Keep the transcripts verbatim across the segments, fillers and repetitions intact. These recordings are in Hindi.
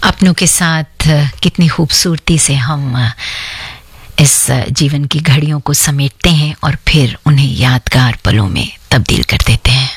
अपनों के साथ कितनी खूबसूरती से हम इस जीवन की घड़ियों को समेटते हैं और फिर उन्हें यादगार पलों में तब्दील कर देते हैं।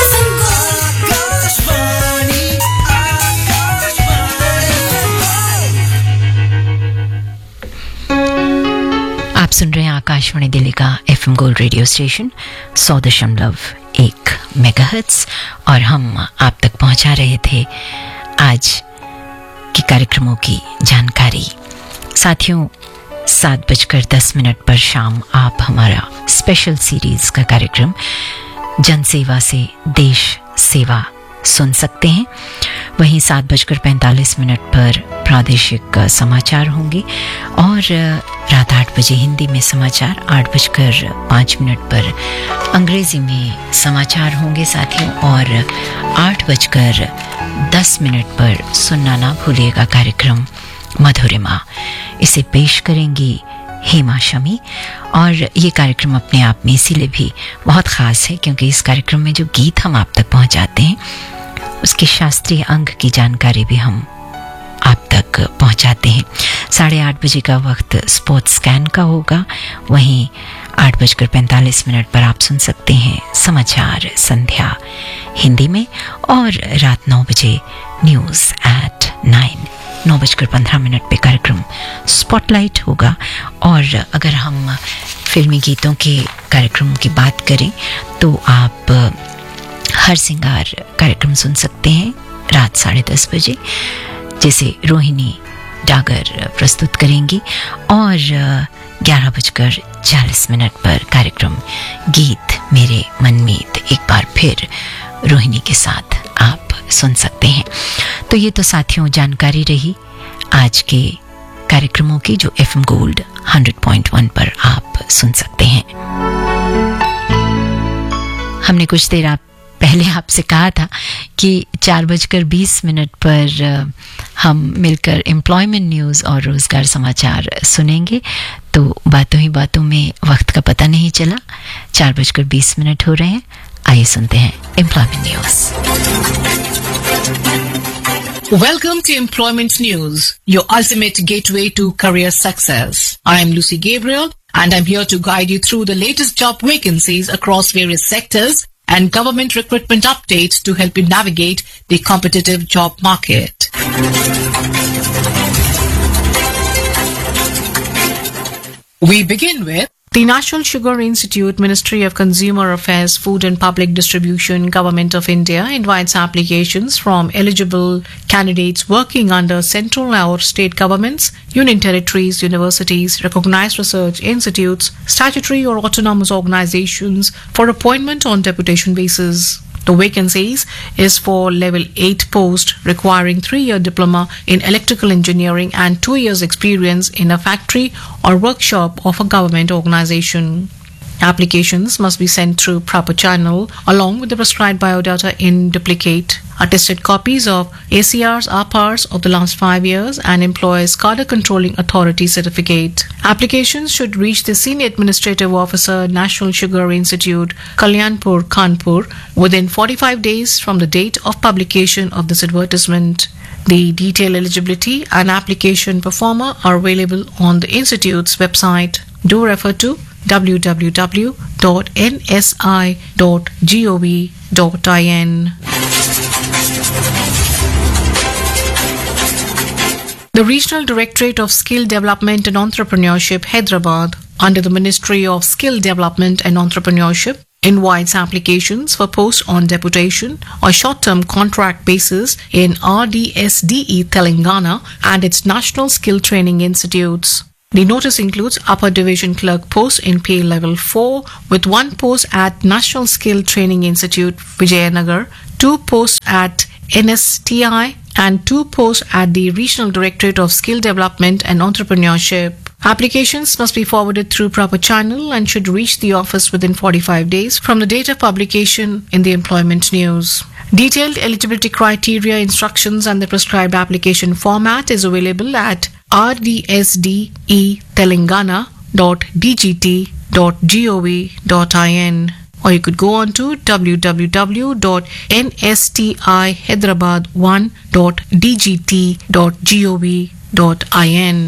आप सुन रहे हैं आकाशवाणी दिल्ली का एफएम गोल्ड रेडियो स्टेशन सौ दशमलव एक मेगाहर्ट्ज और हम आप तक पहुंचा रहे थे आज के कार्यक्रमों की जानकारी। साथियों, सात बजकर दस मिनट पर शाम आप हमारा स्पेशल सीरीज का कार्यक्रम जनसेवा से देश सेवा सुन सकते हैं। वहीं सात बजकर पैंतालीस मिनट पर प्रादेशिक समाचार होंगे और रात आठ बजे हिंदी में समाचार, आठ बजकर पाँच मिनट पर अंग्रेजी में समाचार होंगे साथियों, और आठ बजकर दस मिनट पर सुनना ना भूलिएगा कार्यक्रम मधुरिमा। इसे पेश करेंगी हेमा शमी और ये कार्यक्रम अपने आप में इसीलिए भी बहुत ख़ास है क्योंकि इस कार्यक्रम में जो गीत हम आप तक पहुंचाते हैं उसके शास्त्रीय अंग की जानकारी भी हम आप तक पहुंचाते हैं। साढ़े आठ बजे का वक्त स्पोर्ट्स स्कैन का होगा। वहीं आठ बजकर पैंतालीस मिनट पर आप सुन सकते हैं समाचार संध्या हिंदी में और रात नौ बजे न्यूज़ एट नाइन नौ बजकर पंद्रह मिनट पे कार्यक्रम स्पॉटलाइट होगा। और अगर हम फिल्मी गीतों के कार्यक्रमों की बात करें तो आप हर सिंगार कार्यक्रम सुन सकते हैं रात साढ़े दस बजे, जिसे रोहिणी डागर प्रस्तुत करेंगी। और ग्यारह बजकर चालीस मिनट पर कार्यक्रम गीत मेरे मनमीत एक बार फिर रोहिणी के साथ आप सुन सकते हैं। तो ये तो साथियों जानकारी रही आज के कार्यक्रमों की जो FM gold hundred point one पर आप सुन सकते हैं। हमने कुछ देर आप पहले आपसे कहा था कि चार बजकर बीस मिनट पर हम मिलकर एम्प्लॉयमेंट न्यूज़ और रोज़गार समाचार सुनेंगे। तो बातों ही बातों में वक्त का पता नहीं चला, चार बजकर बीस मिनट हो रहे हैं। आइए सुनते हैं employment news. Welcome to Employment News, your ultimate gateway to career success. I am Lucy Gabriel and I'm here to guide you through the latest job vacancies across various sectors and government recruitment updates to help you navigate the competitive job market. We begin with the National Sugar Institute, Ministry of Consumer Affairs, Food and Public Distribution, Government of India invites applications from eligible candidates working under central or state governments, union territories, universities, recognized research institutes, statutory or autonomous organizations for appointment on deputation basis. The vacancies is for level eight post requiring three-year diploma in electrical engineering and two years experience in a factory or workshop of a government organization. Applications must be sent through proper channel along with the prescribed biodata in duplicate. Attested copies of A C Rs, R P Rs of the last five years and Employees Cadre Controlling Authority certificate. Applications should reach the Senior Administrative Officer, National Sugar Institute, Kalyanpur, Kanpur within forty-five days from the date of publication of this advertisement. The detailed eligibility and application performer are available on the Institute's website. Do refer to w w w dot n s i dot gov dot in. The Regional Directorate of Skill Development and Entrepreneurship, Hyderabad, under the Ministry of Skill Development and Entrepreneurship, invites applications for posts on deputation or short-term contract basis in R D S D E Telangana and its National Skill Training Institutes. The notice includes upper division clerk post in pay level four with one post at National Skill Training Institute, Vijayanagar, two posts at N S T I and two posts at the Regional Directorate of Skill Development and Entrepreneurship. Applications must be forwarded through proper channel and should reach the office within forty-five days from the date of publication in the Employment News. Detailed eligibility criteria, instructions and the prescribed application format is available at r d s d e telangana dot d g t dot gov dot in. or you could go on to w w w dot n s t i hyderabad one dot d g t dot gov dot in.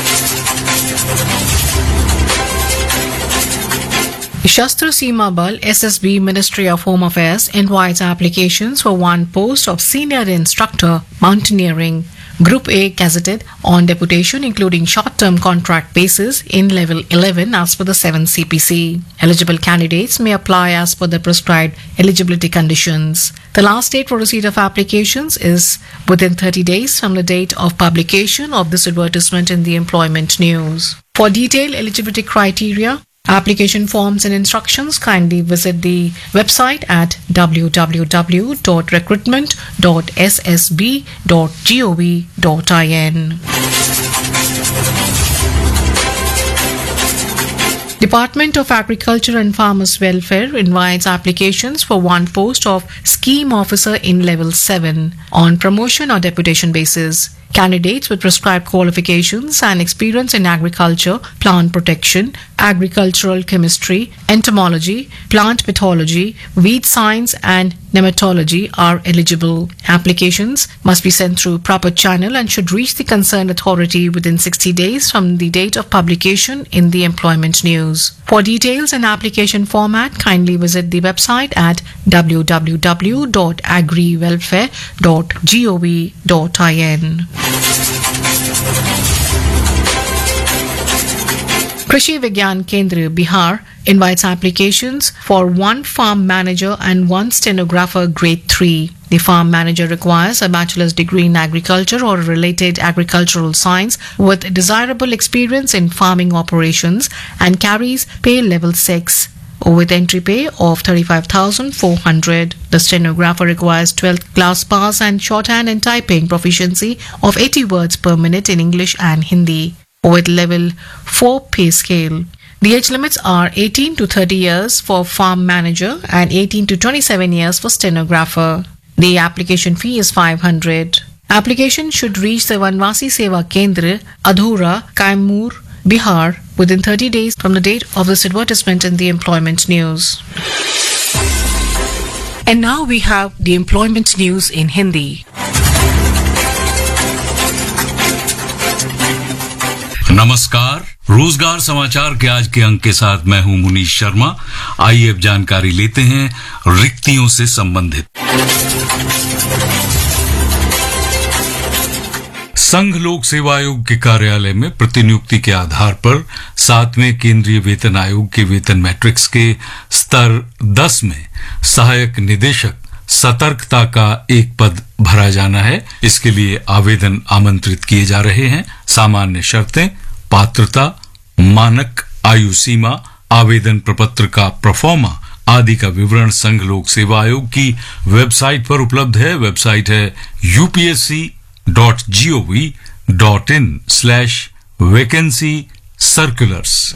Shastra Seema Bal S S B Ministry of Home Affairs invites applications for one post of Senior Instructor Mountaineering Group A gazetted on deputation, including short-term contract basis in level eleven as per the seventh C P C. Eligible candidates may apply as per the prescribed eligibility conditions. The last date for receipt of applications is within thirty days from the date of publication of this advertisement in the Employment News. For detailed eligibility criteria, application forms and instructions, kindly visit the website at w w w dot recruitment dot s s b dot gov dot in. Department of Agriculture and Farmers Welfare invites applications for one post of Scheme Officer in Level seven on promotion or deputation basis. Candidates with prescribed qualifications and experience in agriculture, plant protection, agricultural chemistry, entomology, plant pathology, weed science and nematology are eligible. Applications must be sent through proper channel and should reach the concerned authority within sixty days from the date of publication in the Employment News. For details and application format, kindly visit the website at w w w dot agri welfare dot gov dot in. Krishi Vigyan Kendra, Bihar invites applications for one farm manager and one stenographer grade three. The farm manager requires a bachelor's degree in agriculture or related agricultural science with desirable experience in farming operations and carries pay level six with entry pay of thirty-five thousand four hundred. The stenographer requires twelfth class pass and shorthand and typing proficiency of eighty words per minute in English and Hindi with level four pay scale. The age limits are eighteen to thirty years for farm manager and eighteen to twenty-seven years for stenographer. The application fee is five hundred. Application should reach the Vanvasi Seva Kendra, Adhura, Kaimur, Bihar within thirty days from the date of this advertisement in the Employment News. And now we have the Employment News in Hindi. नमस्कार, रोजगार समाचार के आज के अंक के साथ मैं हूं मुनीश शर्मा। आइए अब जानकारी लेते हैं रिक्तियों से संबंधित। संघ लोक सेवा आयोग के कार्यालय में प्रतिनियुक्ति के आधार पर सातवें केंद्रीय वेतन आयोग के वेतन मैट्रिक्स के स्तर दस में सहायक निदेशक सतर्कता का एक पद भरा जाना है। इसके लिए आवेदन आमंत्रित किए जा रहे हैं। सामान्य शर्तें, पात्रता, मानक आयु सीमा, आवेदन प्रपत्र का प्रोफॉर्मा आदि का विवरण संघ लोक सेवा आयोग की वेबसाइट पर उपलब्ध है। वेबसाइट है UPSC dot gov dot in slash vacancy circulars.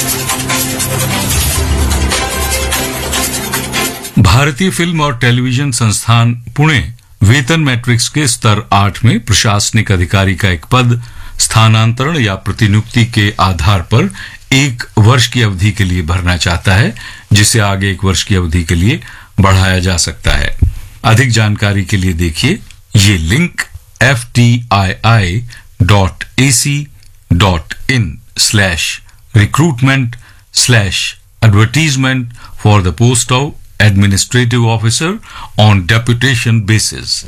भारतीय फिल्म और टेलीविजन संस्थान पुणे वेतन मैट्रिक्स के स्तर आठ में प्रशासनिक अधिकारी का एक पद स्थानांतरण या प्रतिनियुक्ति के आधार पर एक वर्ष की अवधि के लिए भरना चाहता है, जिसे आगे एक वर्ष की अवधि के लिए बढ़ाया जा सकता है। अधिक जानकारी के लिए देखिए ये link F T I I dot A C dot in slash recruitment slash advertisement for the post of administrative officer on deputation basis.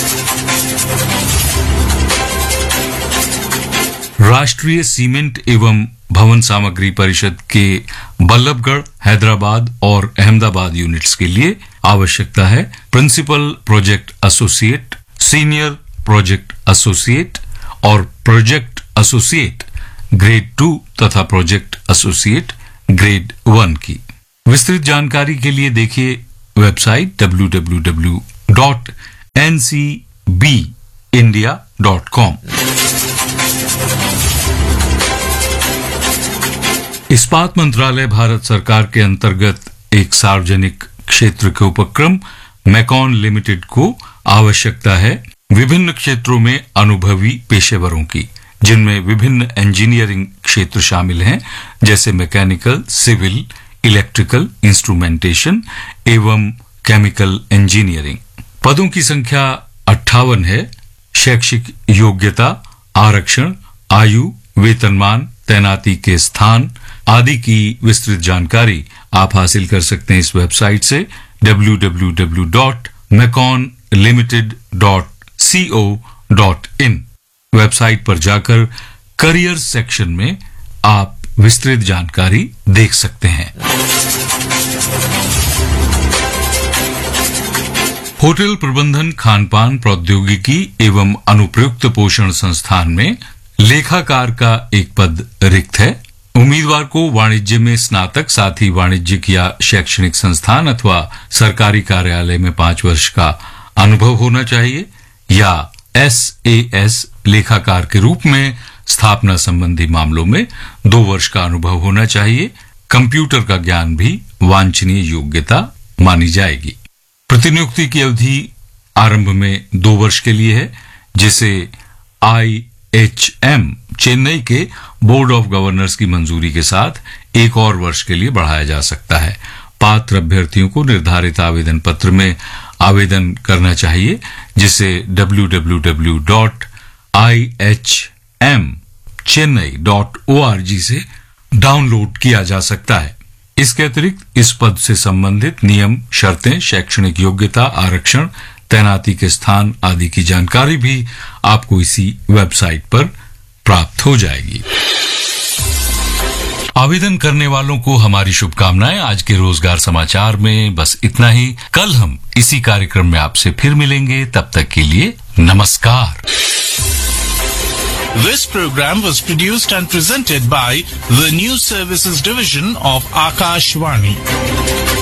राष्ट्रीय सीमेंट एवं भवन सामग्री परिषद के बल्लभगढ़, हैदराबाद और अहमदाबाद यूनिट्स के लिए आवश्यकता है principal project associate, senior project associate और प्रोजेक्ट एसोसिएट ग्रेड टू तथा प्रोजेक्ट एसोसिएट ग्रेड वन की। विस्तृत जानकारी के लिए देखिए website W W W dot N C B India dot com. इस्पात मंत्रालय भारत सरकार के अंतर्गत एक सार्वजनिक क्षेत्र के उपक्रम मैकॉन लिमिटेड को आवश्यकता है विभिन्न क्षेत्रों में अनुभवी पेशेवरों की, जिनमें विभिन्न इंजीनियरिंग क्षेत्र शामिल हैं, जैसे मैकेनिकल, सिविल, इलेक्ट्रिकल इंस्ट्रूमेंटेशन एवं केमिकल इंजीनियरिंग। पदों की संख्या अट्ठावन है। शैक्षिक योग्यता, आरक्षण, आयु, वेतनमान, तैनाती के स्थान आदि की विस्तृत जानकारी आप हासिल कर सकते हैं इस वेबसाइट से W W W dot MECON limited dot co dot in. Website पर जाकर करियर सेक्शन में आप विस्तृत जानकारी देख सकते हैं। होटल प्रबंधन खानपान प्रौद्योगिकी एवं अनुप्रयुक्त पोषण संस्थान में लेखाकार का एक पद रिक्त है। उम्मीदवार को वाणिज्य में स्नातक, साथ ही वाणिज्यिक या शैक्षणिक संस्थान अथवा सरकारी कार्यालय में पांच वर्ष का अनुभव होना चाहिए या एस ए एस लेखाकार के रूप में स्थापना संबंधी मामलों में दो वर्ष का अनुभव होना चाहिए। कंप्यूटर का ज्ञान भी वांछनीय योग्यता मानी जाएगी। प्रतिनियुक्ति की अवधि आरंभ में दो वर्ष के लिए है, जिसे आई एच एम चेन्नई के बोर्ड ऑफ गवर्नर्स की मंजूरी के साथ एक और वर्ष के लिए बढ़ाया जा सकता है। पात्र अभ्यर्थियों को निर्धारित आवेदन पत्र में आवेदन करना चाहिए, जिसे W W W dot I H M Chennai dot O R G से डाउनलोड किया जा सकता है। इसके अतिरिक्त इस पद से संबंधित नियम, शर्तें, शैक्षणिक योग्यता, आरक्षण, तैनाती के स्थान आदि की जानकारी भी आपको इसी वेबसाइट पर प्राप्त हो जाएगी। आवेदन करने वालों को हमारी शुभकामनाएं। आज के रोजगार समाचार में बस इतना ही। कल हम इसी कार्यक्रम में आपसे फिर मिलेंगे। तब तक के लिए नमस्कार। This program was produced and presented by the News Services Division of Akashvani.